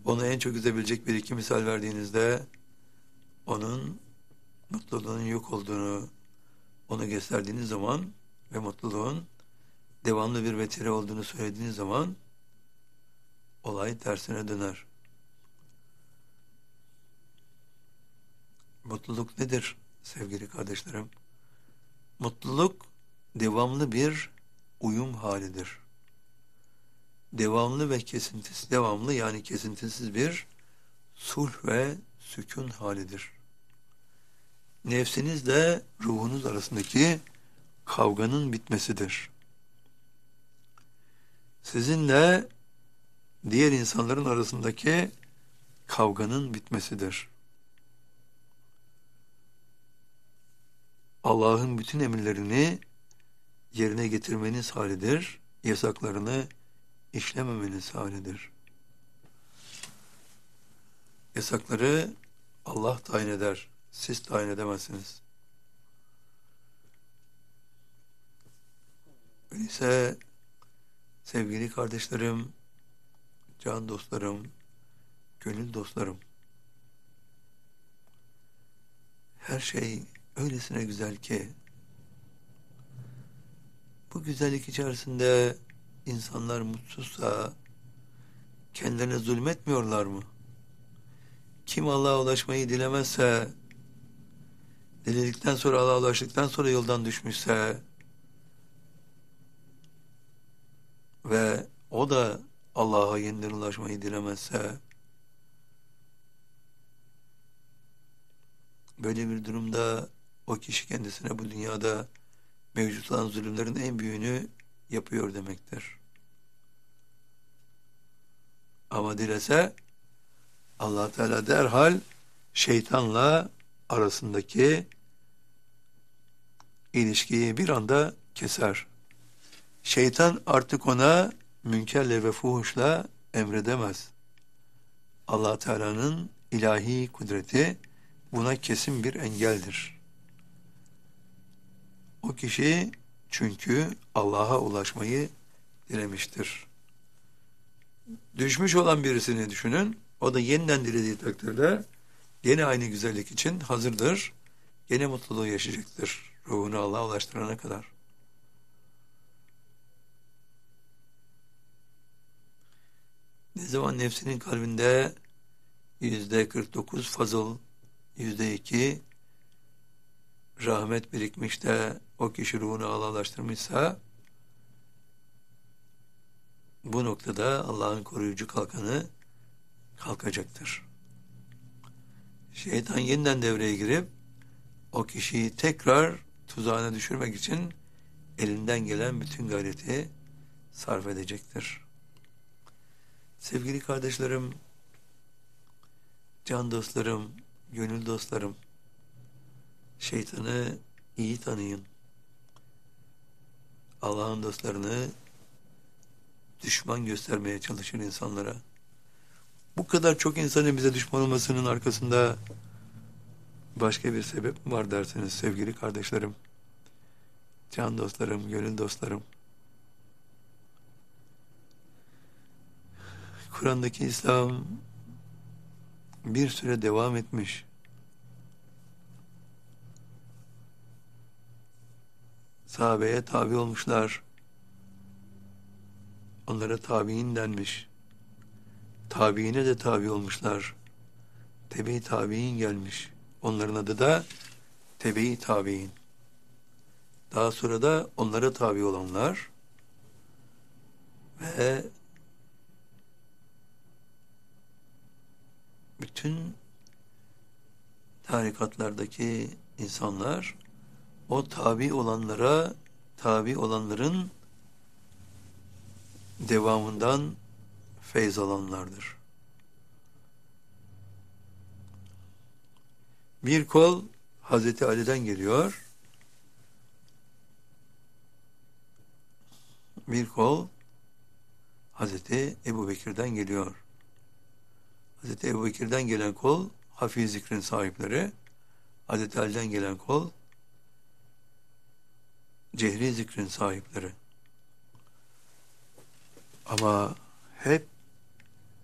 Onu en çok üzebilecek bir iki misal verdiğinizde onun mutluluğun yok olduğunu onu gösterdiğiniz zaman ve mutluluğun devamlı bir vetire olduğunu söylediğiniz zaman olay tersine döner. Mutluluk nedir sevgili kardeşlerim? Mutluluk devamlı bir uyum halidir. Devamlı ve kesintisiz, devamlı yani kesintisiz bir sulh ve sükun halidir. Nefsinizle ruhunuz arasındaki kavganın bitmesidir. Sizinle diğer insanların arasındaki kavganın bitmesidir. Allah'ın bütün emirlerini yerine getirmeniz halidir. Yasaklarını işlememeniz halidir. Yasakları Allah tayin eder. Siz tayin edemezsiniz. Öyleyse sevgili kardeşlerim, can dostlarım, gönül dostlarım, her şey öylesine güzel ki bu güzellik içerisinde insanlar mutsuzsa kendilerine zulmetmiyorlar mı? Kim Allah'a ulaşmayı dilemezse, diledikten sonra Allah'a ulaştıktan sonra yoldan düşmüşse ve o da Allah'a yeniden ulaşmayı dilemezse, böyle bir durumda o kişi kendisine bu dünyada mevcut olan zulümlerin en büyüğünü yapıyor demektir. Ama dilese Allah Teala derhal şeytanla arasındaki ilişkiyi bir anda keser. Şeytan artık ona münkerle ve fuhuşla emredemez. Allah Teala'nın ilahi kudreti buna kesin bir engeldir. O kişi çünkü Allah'a ulaşmayı dilemiştir. Düşmüş olan birisini düşünün. O da yeniden dilediği takdirde yine aynı güzellik için hazırdır. Yine mutluluğu yaşayacaktır. Ruhunu Allah'a ulaştırana kadar. Ne zaman nefsinin kalbinde %49 fazıl, %2 rahmet birikmiş de o kişi ruhunu Allah'a ulaştırmışsa bu noktada Allah'ın koruyucu kalkanı kalkacaktır. Şeytan yeniden devreye girip o kişiyi tekrar tuzağına düşürmek için elinden gelen bütün gayreti sarf edecektir. Sevgili kardeşlerim, can dostlarım, gönül dostlarım, şeytanı iyi tanıyın. Allah'ın dostlarını düşman göstermeye çalışır insanlara. Bu kadar çok insanın bize düşman olmasının arkasında başka bir sebep mi var dersiniz sevgili kardeşlerim, can dostlarım, gönül dostlarım. Kur'an'daki İslam bir süre devam etmiş. Sahabeye tabi olmuşlar. Onlara tabi'in denmiş. Tabi'ine de tabi olmuşlar. Tebe-i tabi'in gelmiş. Onların adı da tebe-i tabi'in. Daha sonra da onlara tabi olanlar ve bütün tarikatlardaki insanlar o tabi olanlara, tabi olanların devamından feyz alanlardır. Bir kol Hazreti Ali'den geliyor. Bir kol Hazreti Ebubekir'den geliyor. Hazreti Ebubekir'den gelen kol Hafiz zikrin sahipleri. Hazreti Ali'den gelen kol Cehri zikrin sahipleri. Ama hep